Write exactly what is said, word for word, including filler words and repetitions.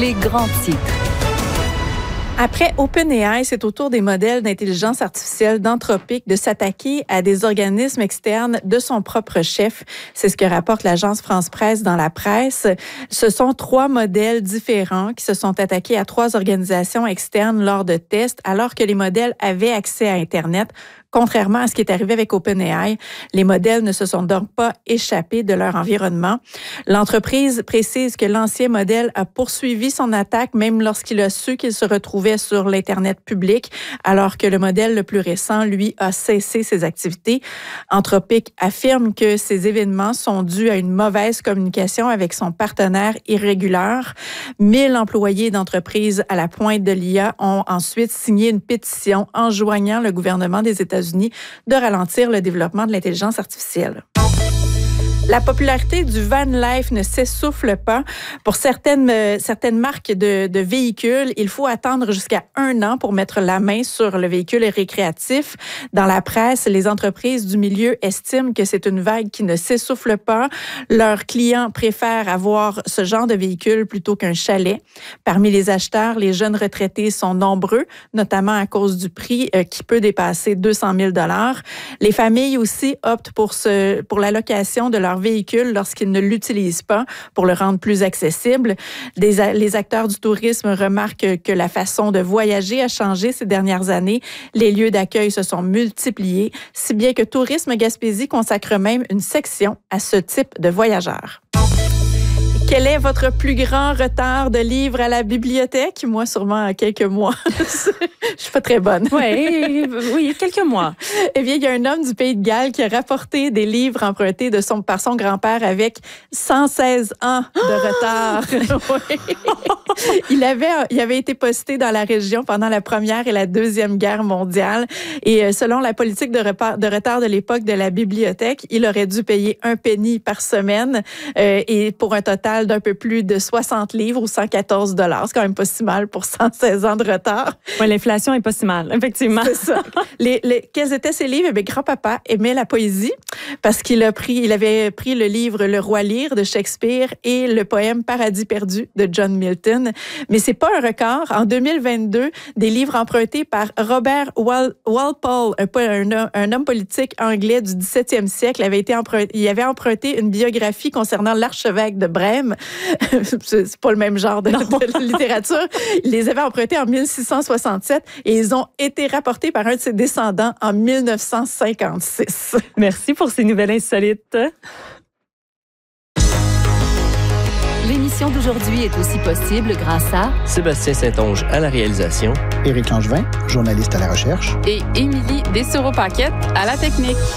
les grands titres. Après OpenAI, c'est au tour des modèles d'intelligence artificielle d'Anthropic de s'attaquer à des organismes externes de son propre chef. C'est ce que rapporte l'agence France-Presse dans la presse. Ce sont trois modèles différents qui se sont attaqués à trois organisations externes lors de tests, alors que les modèles avaient accès à Internet. Contrairement à ce qui est arrivé avec OpenAI, les modèles ne se sont donc pas échappés de leur environnement. L'entreprise précise que l'ancien modèle a poursuivi son attaque même lorsqu'il a su qu'il se retrouvait sur l'Internet public, alors que le modèle le plus récent, lui, a cessé ses activités. Anthropic affirme que ces événements sont dus à une mauvaise communication avec son partenaire irrégulière. mille employés d'entreprises à la pointe de l'I A ont ensuite signé une pétition enjoignant le gouvernement des États-Unis de ralentir le développement de l'intelligence artificielle. La popularité du van life ne s'essouffle pas. Pour certaines, euh, certaines marques de, de véhicules, il faut attendre jusqu'à un an pour mettre la main sur le véhicule récréatif. Dans la presse, les entreprises du milieu estiment que c'est une vague qui ne s'essouffle pas. Leurs clients préfèrent avoir ce genre de véhicule plutôt qu'un chalet. Parmi les acheteurs, les jeunes retraités sont nombreux, notamment à cause du prix euh, qui peut dépasser deux cent mille dollars. Les familles aussi optent pour, ce, pour la location de leur véhicule lorsqu'ils ne l'utilisent pas pour le rendre plus accessible. Des, les acteurs du tourisme remarquent que la façon de voyager a changé ces dernières années. Les lieux d'accueil se sont multipliés, si bien que Tourisme Gaspésie consacre même une section à ce type de voyageurs. Quel est votre plus grand retard de livres à la bibliothèque? Moi, sûrement à quelques mois. Je suis pas très bonne. Oui, oui, quelques mois. Eh bien, il y a un homme du Pays de Galles qui a rapporté des livres empruntés de son, par son grand-père avec cent seize ans de retard. Oui. Il avait, il avait été posté dans la région pendant la Première et la Deuxième Guerre mondiale. Et selon la politique de, repas, de retard de l'époque de la bibliothèque, il aurait dû payer un penny par semaine euh, et pour un total d'un peu plus de soixante livres ou cent quatorze dollars. C'est quand même pas si mal pour cent seize ans de retard. Oui, l'inflation est pas si mal, effectivement. C'est ça. Les, les, quels étaient ces livres? Eh bien, grand-papa aimait la poésie parce qu'il a pris, il avait pris le livre Le Roi Lear de Shakespeare et le poème Paradis perdu de John Milton. Mais c'est pas un record. En deux mille vingt-deux, des livres empruntés par Robert Wal- Walpole, un, un, un homme politique anglais du dix-septième siècle, avait été emprunté, il avait emprunté une biographie concernant l'archevêque de Brême. C'est pas le même genre de, de littérature. Il les avait empruntés en mille six cent soixante-sept et ils ont été rapportés par un de ses descendants en mille neuf cent cinquante-six. Merci pour ces nouvelles insolites. L'émission d'aujourd'hui est aussi possible grâce à Sébastien Saint-Onge à la réalisation, Éric Langevin, journaliste à la recherche, et Émilie Dessureau-Paquette à la technique.